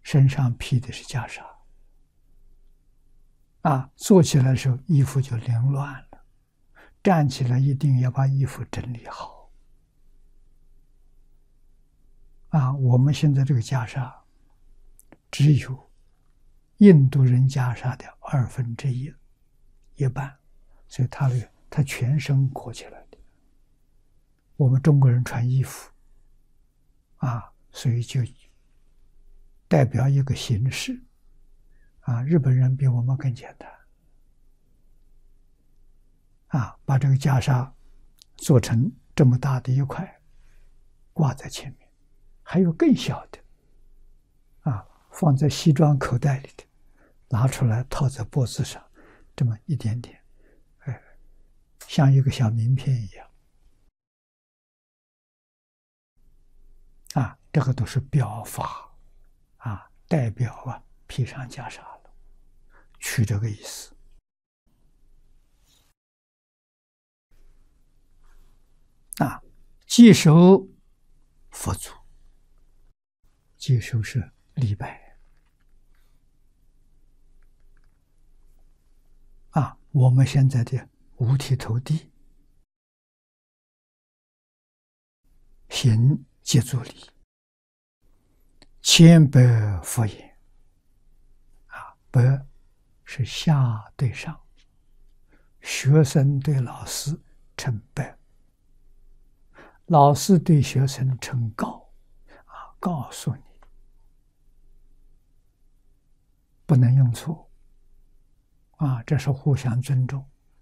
身上披的是袈裟，坐起来的时候衣服就凌乱了，站起来一定要把衣服整理好。我们现在这个袈裟只有印度人袈裟的1/2，一半，所以他全身裹起来的。我们中国人穿衣服，所以就代表一个形式。日本人比我们更简单。把这个袈裟做成这么大的一块，挂在前面，还有更小的，放在西装口袋里的，拿出来套在脖子上，这么一点点，像一个小名片一样。这个都是表法，代表披上袈裟了，取这个意思。稽首佛祖，稽首是礼拜。我们现在的五体投地，行接足礼，千百佛言。百是下对上，学生对老师称百，老师对学生称告，告诉你不能用错，这是互相尊重。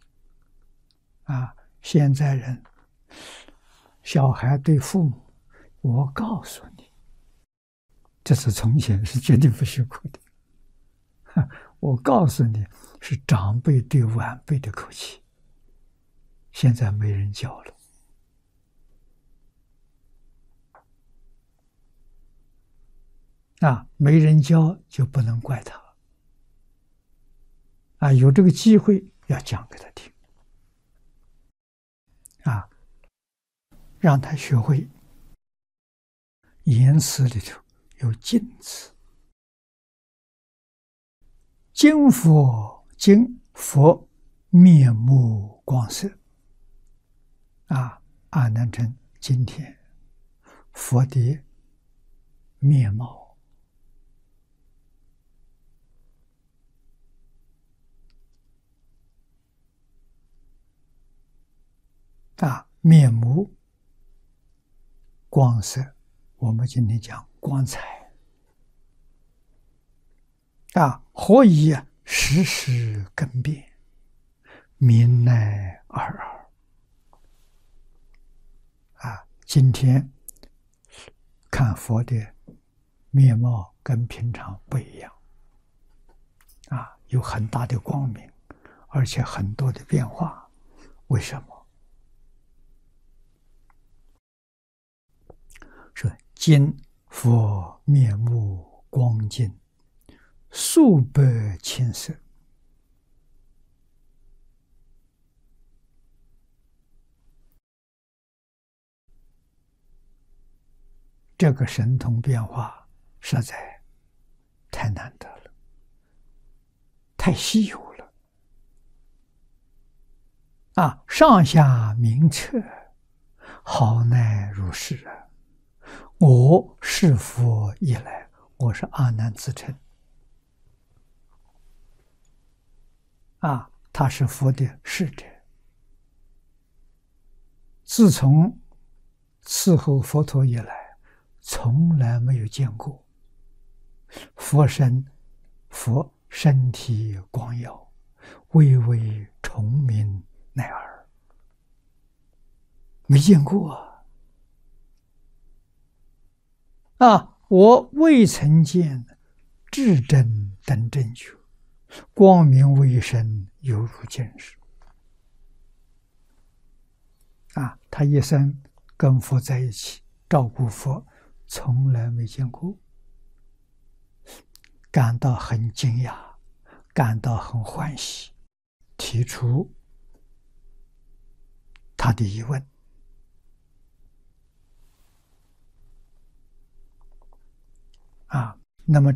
现在人小孩对父母，我告诉你，这是从前是绝对不许过的。我告诉你，是长辈对晚辈的口气，现在没人教了。没人教就不能怪他。有这个机会要讲给他听。让他学会言辞里头有敬词。今佛面目光色。阿难称今天佛的面貌面目光色，我们今天讲光彩。何以时时更变，明乃尔尔。今天看佛的面貌跟平常不一样，有很大的光明，而且很多的变化。为什么？说今佛面目光净，数百千色。这个神通变化实在太难得了，太稀有了。上下明彻，好乃如是。我是佛以来，我是阿难自称。他是佛的侍者，自从伺候佛陀以来，从来没有见过佛身体光耀，巍巍重明乃尔，没见过我未曾见至真等正觉，光明未生，犹如见识。他一生跟佛在一起，照顾佛，从来没见过，感到很惊讶，感到很欢喜，提出他的疑问。那么